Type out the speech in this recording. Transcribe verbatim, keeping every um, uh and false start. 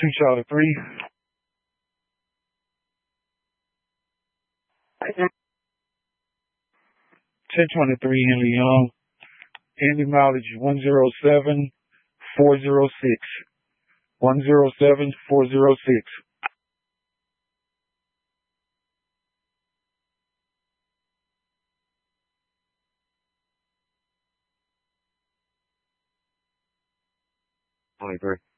Two Charlie three. ten twenty-three Henry Young. Handy mileage one zero seven four zero six. one zero seven four zero six. twenty-three.